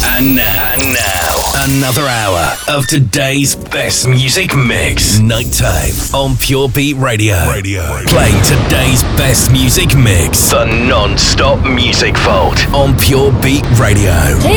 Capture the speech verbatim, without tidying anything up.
And now, and now, another hour of today's best music mix. Nighttime on Pure Beat Radio. Radio. Playing today's best music mix. The non-stop music vault on Pure Beat Radio.